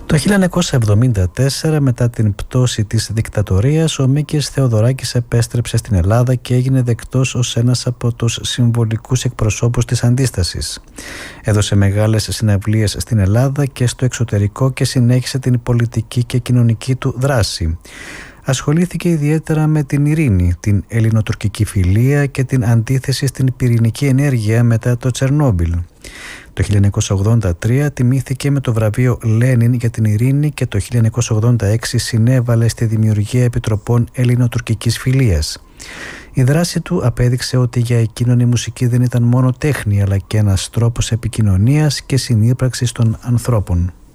Το 1974, μετά την πτώση της δικτατορίας, ο Μίκης Θεοδωράκης επέστρεψε στην Ελλάδα και έγινε δεκτός ως ένας από τους συμβολικούς εκπροσώπους της αντίστασης. Έδωσε μεγάλες συναυλίες στην Ελλάδα και στο εξωτερικό και συνέχισε την πολιτική και κοινωνική του δράση. Ασχολήθηκε ιδιαίτερα με την ειρήνη, την ελληνοτουρκική φιλία και την αντίθεση στην πυρηνική ενέργεια μετά το Τσερνόμπιλ. Το 1983 τιμήθηκε με το βραβείο Λένιν για την ειρήνη και το 1986 συνέβαλε στη δημιουργία επιτροπών ελληνοτουρκικής φιλίας. Η δράση του απέδειξε ότι για εκείνον η μουσική δεν ήταν μόνο τέχνη, αλλά και ένας τρόπος επικοινωνίας και συνύπαρξης των ανθρώπων.